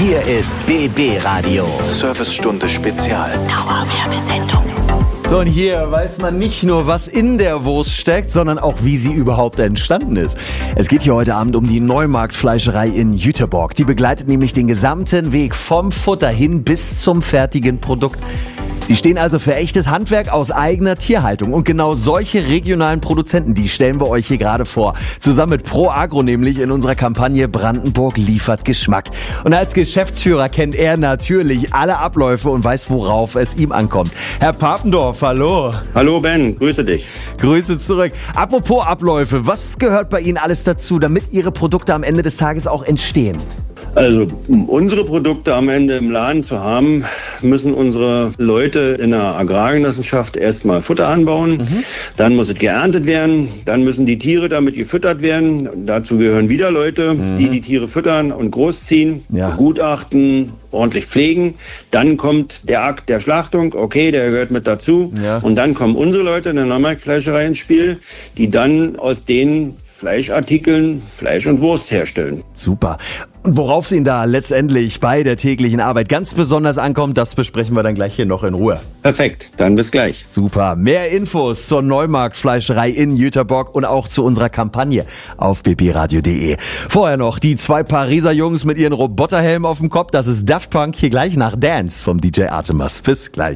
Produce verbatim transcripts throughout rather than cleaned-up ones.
Hier ist B B Radio. Servicestunde Spezial. Dauerwerbesendung. So, und hier weiß man nicht nur, was in der Wurst steckt, sondern auch, wie sie überhaupt entstanden ist. Es geht hier heute Abend um die Neumarkt-Fleischerei in Jüterborg. Die begleitet nämlich den gesamten Weg vom Futter hin bis zum fertigen Produkt. Die stehen also für echtes Handwerk aus eigener Tierhaltung. Und genau solche regionalen Produzenten, die stellen wir euch hier gerade vor. Zusammen mit Pro Agro nämlich in unserer Kampagne Brandenburg liefert Geschmack. Und als Geschäftsführer kennt er natürlich alle Abläufe und weiß, worauf es ihm ankommt. Herr Papendorf, hallo. Hallo Ben, grüße dich. Grüße zurück. Apropos Abläufe, was gehört bei Ihnen alles dazu, damit Ihre Produkte am Ende des Tages auch entstehen? Also, um unsere Produkte am Ende im Laden zu haben, müssen unsere Leute in der Agrargenossenschaft erstmal Futter anbauen. Mhm. Dann muss es geerntet werden. Dann müssen die Tiere damit gefüttert werden. Dazu gehören wieder Leute, mhm. die die Tiere füttern und großziehen, ja. begutachten, ordentlich pflegen. Dann kommt der Akt der Schlachtung. Okay, der gehört mit dazu. Ja. Und dann kommen unsere Leute in der Neumarktfleischerei ins Spiel, die dann aus den Fleischartikeln Fleisch und Wurst herstellen. Super. Und worauf es Ihnen da letztendlich bei der täglichen Arbeit ganz besonders ankommt, das besprechen wir dann gleich hier noch in Ruhe. Perfekt, dann bis gleich. Super. Mehr Infos zur Neumarktfleischerei in Jüterborg und auch zu unserer Kampagne auf b b radio punkt d e. Vorher noch die zwei Pariser Jungs mit ihren Roboterhelmen auf dem Kopf. Das ist Daft Punk, hier gleich nach Dance vom D J Artemas. Bis gleich.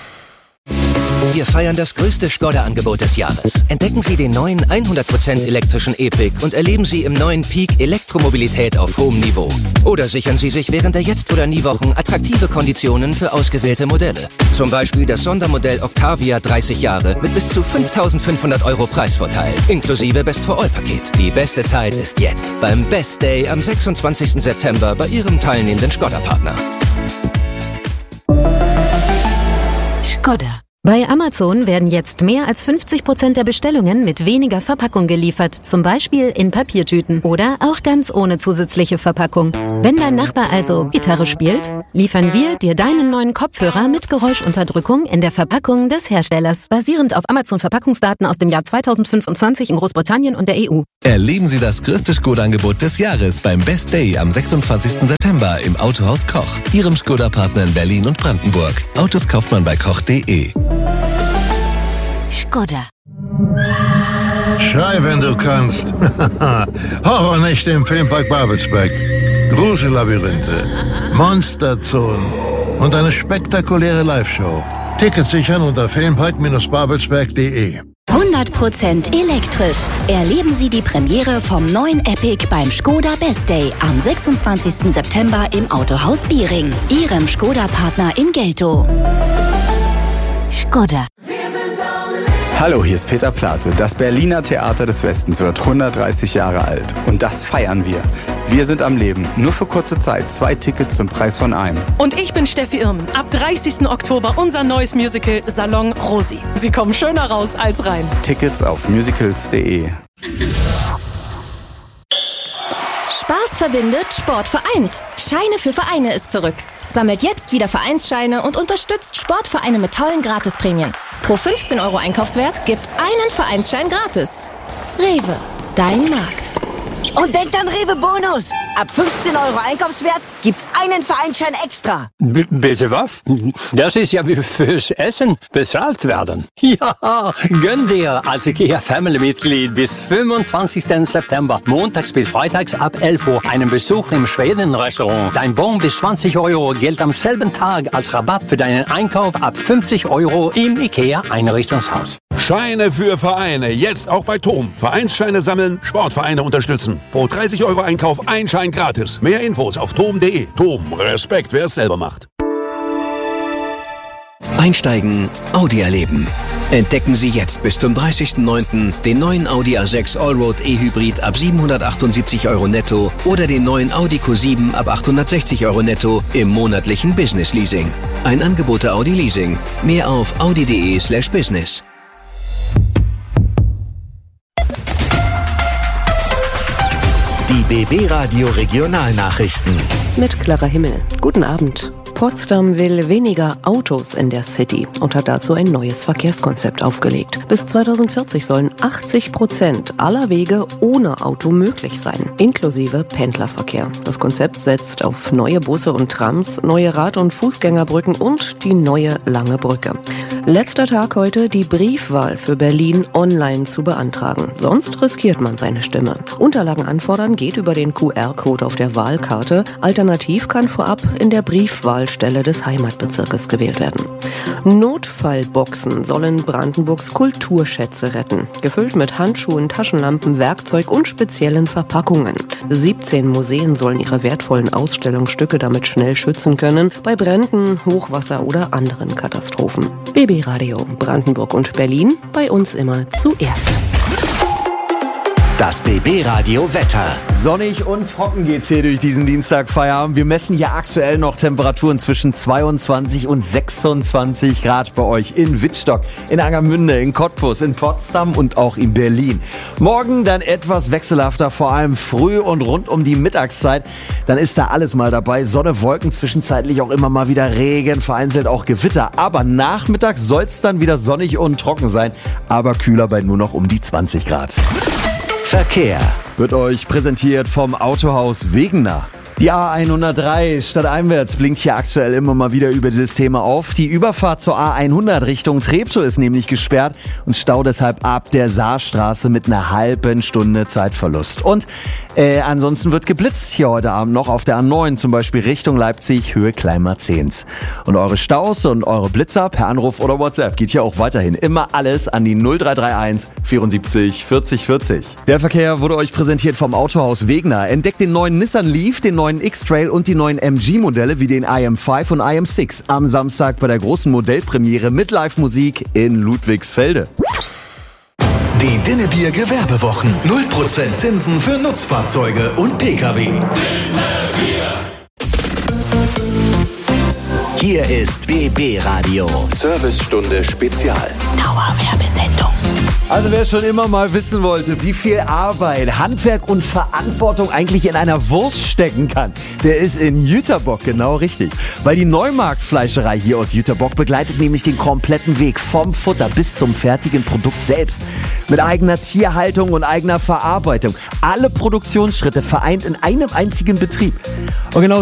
Wir feiern das größte Skoda-Angebot des Jahres. Entdecken Sie den neuen hundert Prozent elektrischen E-Pick und erleben Sie im neuen Peak Elektromobilität auf hohem Niveau. Oder sichern Sie sich während der Jetzt- oder Nie-Wochen attraktive Konditionen für ausgewählte Modelle. Zum Beispiel das Sondermodell Octavia dreißig Jahre mit bis zu fünftausendfünfhundert Euro Preisvorteil, inklusive Best-for-All-Paket. Die beste Zeit ist jetzt beim Best Day am sechsundzwanzigsten September bei Ihrem teilnehmenden Skoda-Partner. Skoda. Bei Amazon werden jetzt mehr als fünfzig Prozent der Bestellungen mit weniger Verpackung geliefert, zum Beispiel in Papiertüten oder auch ganz ohne zusätzliche Verpackung. Wenn dein Nachbar also Gitarre spielt, liefern wir dir deinen neuen Kopfhörer mit Geräuschunterdrückung in der Verpackung des Herstellers, basierend auf Amazon-Verpackungsdaten aus dem Jahr zweitausendfünfundzwanzig in Großbritannien und der E U. Erleben Sie das größte Skoda-Angebot des Jahres beim Best Day am sechsundzwanzigsten September im Autohaus Koch, Ihrem Skoda-Partner in Berlin und Brandenburg. Autos kauft man bei koch punkt d e. Skoda. Schrei, wenn du kannst. Horrornächte im Filmpark Babelsberg. Grusellabyrinthe, Monsterzonen und eine spektakuläre Live-Show. Tickets sichern unter filmpark babelsberg punkt d e. hundert Prozent elektrisch. Erleben Sie die Premiere vom neuen Epic beim Skoda Best Day am sechsundzwanzigsten September im Autohaus Biering, Ihrem Skoda-Partner in Geltow. Skoda. Hallo, hier ist Peter Plate. Das Berliner Theater des Westens wird hundertdreißig Jahre alt. Und das feiern wir. Wir sind am Leben. Nur für kurze Zeit. Zwei Tickets zum Preis von einem. Und ich bin Steffi Irmen. Ab dreißigsten Oktober unser neues Musical Salon Rosi. Sie kommen schöner raus als rein. Tickets auf musicals punkt d e. Spaß verbindet, Sport vereint. Scheine für Vereine ist zurück. Sammelt jetzt wieder Vereinsscheine und unterstützt Sportvereine mit tollen Gratisprämien. Pro fünfzehn Euro Einkaufswert gibt's einen Vereinsschein gratis. Rewe, dein Markt. Und denkt an Rewe Bonus. Ab fünfzehn Euro Einkaufswert gibt's einen Vereinsschein extra. B- bitte was? Das ist ja wie fürs Essen bezahlt werden. Ja, gönn dir als IKEA Family-Mitglied bis fünfundzwanzigsten September, montags bis freitags ab elf Uhr, einen Besuch im Schweden-Restaurant. Dein Bon bis zwanzig Euro gilt am selben Tag als Rabatt für deinen Einkauf ab fünfzig Euro im IKEA-Einrichtungshaus. Scheine für Vereine, jetzt auch bei Tom. Vereinsscheine sammeln, Sportvereine unterstützen. Pro dreißig Euro Einkauf ein Schein gratis. Mehr Infos auf tom punkt d e. Tom, Respekt, wer es selber macht. Einsteigen, Audi erleben. Entdecken Sie jetzt bis zum dreißigsten neunten den neuen Audi A sechs Allroad E-Hybrid ab siebenhundertachtundsiebzig Euro netto oder den neuen Audi Q sieben ab achthundertsechzig Euro netto im monatlichen Business Leasing. Ein Angebot der Audi Leasing. Mehr auf audi punkt d e slash business. Die B B Radio Regionalnachrichten. Mit Clara Himmel. Guten Abend. Potsdam will weniger Autos in der City und hat dazu ein neues Verkehrskonzept aufgelegt. Bis zweitausendvierzig sollen achtzig Prozent aller Wege ohne Auto möglich sein, inklusive Pendlerverkehr. Das Konzept setzt auf neue Busse und Trams, neue Rad- und Fußgängerbrücken und die neue Lange Brücke. Letzter Tag heute, die Briefwahl für Berlin online zu beantragen. Sonst riskiert man seine Stimme. Unterlagen anfordern geht über den Q R-Code auf der Wahlkarte. Alternativ kann vorab in der Briefwahlstelle des Heimatbezirkes gewählt werden. Notfallboxen sollen Brandenburgs Kulturschätze retten. Gefüllt mit Handschuhen, Taschenlampen, Werkzeug und speziellen Verpackungen. siebzehn Museen sollen ihre wertvollen Ausstellungsstücke damit schnell schützen können bei Bränden, Hochwasser oder anderen Katastrophen. B B Radio Brandenburg und Berlin, bei uns immer zuerst. Das B B-Radio Wetter. Sonnig und trocken geht's hier durch diesen Dienstagfeierabend. Wir messen hier aktuell noch Temperaturen zwischen zweiundzwanzig und sechsundzwanzig Grad bei euch in Wittstock, in Angermünde, in Cottbus, in Potsdam und auch in Berlin. Morgen dann etwas wechselhafter, vor allem früh und rund um die Mittagszeit. Dann ist da alles mal dabei. Sonne, Wolken, zwischenzeitlich auch immer mal wieder Regen, vereinzelt auch Gewitter. Aber nachmittags soll's dann wieder sonnig und trocken sein, aber kühler bei nur noch um die zwanzig Grad. Verkehr wird euch präsentiert vom Autohaus Wegener. Die A hundertdrei stadteinwärts blinkt hier aktuell immer mal wieder über dieses Thema auf. Die Überfahrt zur A hundert Richtung Treptow ist nämlich gesperrt und Stau deshalb ab der Saarstraße mit einer halben Stunde Zeitverlust. Und äh, ansonsten wird geblitzt hier heute Abend noch auf der A neun, zum Beispiel Richtung Leipzig, Höhe Kleinmarzehns. Und eure Staus und eure Blitzer per Anruf oder WhatsApp geht hier auch weiterhin immer alles an die null drei drei eins vierundsiebzig vierzig vierzig. Der Verkehr wurde euch präsentiert vom Autohaus Wegener. Entdeckt den neuen Nissan Leaf, den neuen X-Trail und die neuen M G-Modelle wie den I M fünf und I M sechs am Samstag bei der großen Modellpremiere mit Live-Musik in Ludwigsfelde. Die Dinnebier Gewerbewochen. null Prozent Zinsen für Nutzfahrzeuge und Pkw. Hier ist B B-Radio. Servicestunde Spezial. Dauerwerbesendung. Also wer schon immer mal wissen wollte, wie viel Arbeit, Handwerk und Verantwortung eigentlich in einer Wurst stecken kann, der ist in Jüterbock genau richtig. Weil die Neumarktfleischerei hier aus Jüterbock begleitet nämlich den kompletten Weg vom Futter bis zum fertigen Produkt selbst. Mit eigener Tierhaltung und eigener Verarbeitung. Alle Produktionsschritte vereint in einem einzigen Betrieb. Und genau